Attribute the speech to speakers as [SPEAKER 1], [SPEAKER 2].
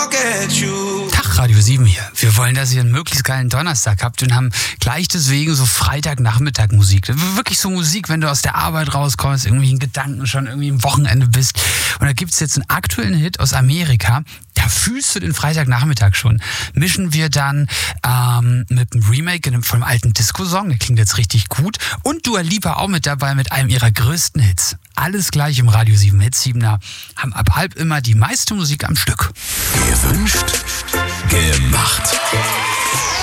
[SPEAKER 1] forget you.
[SPEAKER 2] Tag, Radio 7 hier. Wir wollen, dass ihr einen möglichst geilen Donnerstag habt und haben gleich deswegen so Freitagnachmittag Musik. Wirklich so Musik, wenn du aus der Arbeit rauskommst, irgendwie in Gedanken schon irgendwie im Wochenende bist. Und da gibt's jetzt einen aktuellen Hit aus Amerika. Da fühlst du den Freitagnachmittag schon. Mischen wir dann mit einem Remake von einem alten Disco-Song, der klingt jetzt richtig gut. Und Dua Lipa auch mit dabei mit einem ihrer größten Hits. Alles gleich im Radio 7 Hit 7er. Haben ab halb immer die meiste Musik am Stück.
[SPEAKER 3] Gewünscht, gemacht.